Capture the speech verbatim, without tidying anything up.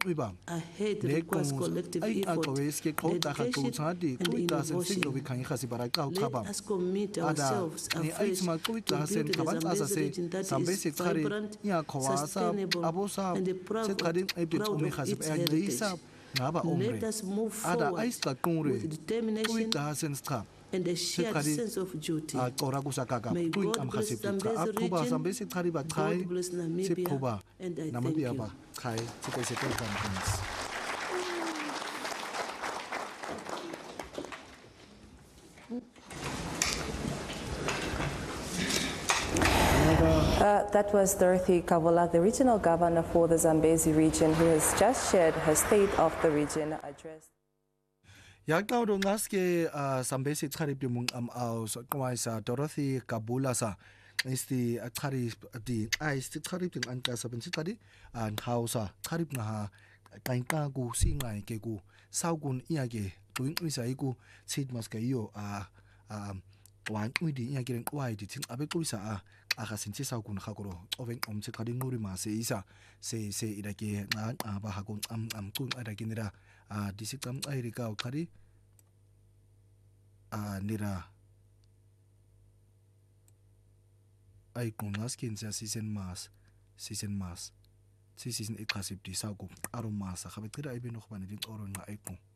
ibang ahead le requires kung collective ay effort, aqawes ke qhawta kha dedication, qawtsadi and kuita sen singlo innovation. bikhangi khasi bara qaw Let khabam us commit ada ourselves ni ay afresh tsma to kuita build sen the khaban asa Zambezi se region that sambe is se khari vibrant, ya khawasa sustainable, abosa and se proud khading of, ay bit proud umi of khasi its ay heritage. ngisa ngaba omre Let us move ada ay forward ska qungre with determination kuita sen ska and a shared khadi sense of duty. a qora kusakaka May tuing God am bless khasi pitra Zambezi akhuba region. sambe se khari ba khai God bless se Namibia, khuba and I thank namibia you. ba khai se kai se kai things. Uh, that was Dorothy Kavola, the regional governor for the Zambezi region, who has just shared her state of the region address. Yakau do ngaske Zambezi tsari bi mung am au so kwaisa Dorothy Kabula sa isti tsari di ai isti tsari bi anka sa bensi tadi an hausa tsari nga kainka ku singai ke ku saugun iage tuing isa iku sit mas kayo a wan uidi iage ren kwai di tin abe ku isa a aka sinti saugun khakoro oven om se kadi nguri ma se isa se se idake na ba hakun am am kun adake nira a disikam ai rikau kadi a nira ai kungas kinsa season mas season mas si season ikasip di sagu arum masa khabet kira ibe no khbane din oron nga ai kun